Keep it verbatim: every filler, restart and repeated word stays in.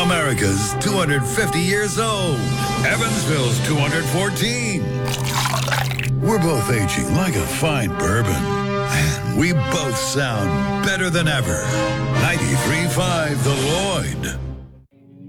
America's two hundred fifty years old. Evansville's two hundred fourteen. We're both aging like a fine bourbon. And we both sound better than ever. ninety-three point five The Lloyd.